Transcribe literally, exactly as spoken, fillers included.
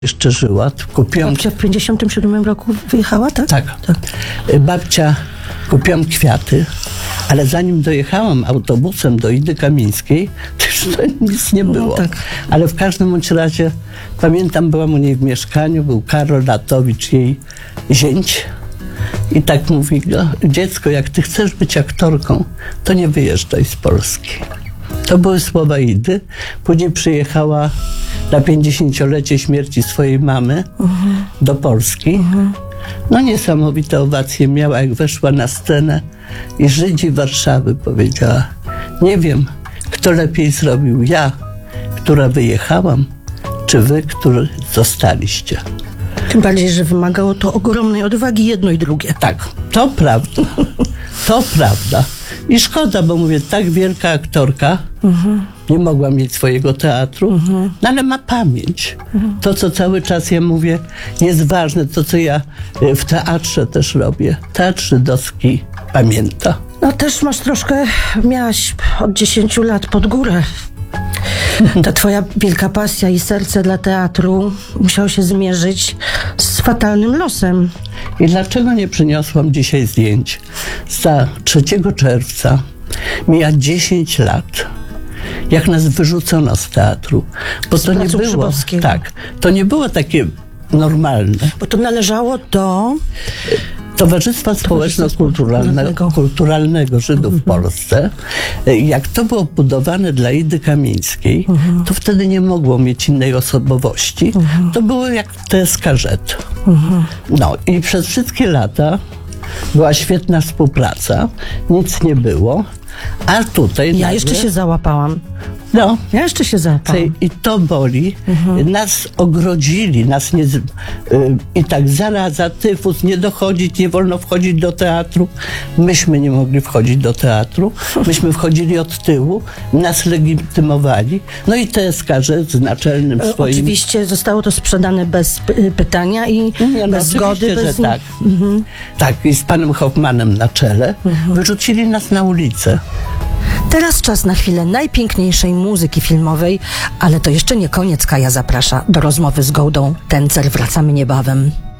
jeszcze żyła. Kupiłam... Babcia w pięćdziesiątym siódmym roku wyjechała, tak? Tak. tak. Babcia, kupiłam kwiaty, ale zanim dojechałam autobusem do Idy Kamińskiej, to już to nic nie było. No, tak. Ale w każdym bądź razie, pamiętam, byłam u niej w mieszkaniu, był Karol Latowicz, jej zięć. I tak mówi, no, dziecko, jak ty chcesz być aktorką, to nie wyjeżdżaj z Polski. To były słowa Idy. Później przyjechała na pięćdziesięciolecie śmierci swojej mamy uh-huh. do Polski. Uh-huh. No niesamowite owacje miała, jak weszła na scenę i Żydzi Warszawy powiedziała, nie wiem, kto lepiej zrobił, ja, która wyjechałam, czy wy, którzy zostaliście. Tym bardziej, że wymagało to ogromnej odwagi, jedno i drugie. Tak, to prawda. To prawda. I szkoda, bo mówię, tak wielka aktorka, uh-huh. nie mogła mieć swojego teatru, uh-huh. no ale ma pamięć. Uh-huh. To, co cały czas ja mówię, jest ważne. To, co ja w teatrze też robię. Teatr żydowski pamięta. No też masz troszkę, miałaś od dziesięciu lat pod górę. Ta twoja wielka pasja i serce dla teatru musiało się zmierzyć z fatalnym losem. I dlaczego nie przyniosłam dzisiaj zdjęć? Za trzeciego czerwca mija dziesięć lat, jak nas wyrzucono z teatru. Bo z to nie było, tak, to nie było takie normalne. Bo to należało do... Towarzystwa Społeczno-Kulturalnego kulturalnego Żydów w Polsce. Jak to było budowane dla Idy Kamińskiej, uh-huh. to wtedy nie mogło mieć innej osobowości. Uh-huh. To było jak T S K Z. Uh-huh. No i przez wszystkie lata była świetna współpraca, nic nie było, a tutaj... Ja nagle... jeszcze się załapałam. No. Ja jeszcze się załapałam. I to boli. Mhm. Nas ogrodzili, nas nie... Y, I tak zaraza, tyfus, nie dochodzić, nie wolno wchodzić do teatru. Myśmy nie mogli wchodzić do teatru. Myśmy wchodzili od tyłu, nas legitymowali. No i T S K Z z naczelnym swoim... Oczywiście zostało to sprzedane bez py- pytania i nie, no, bez zgody. Bez... Że tak. Mhm. Tak, i z panem Hoffmanem na czele mhm. wyrzucili nas na ulicę. Teraz czas na chwilę najpiękniejszej muzyki filmowej, ale to jeszcze nie koniec. Kaja zaprasza do rozmowy z Goldą Tencer. Wracamy niebawem.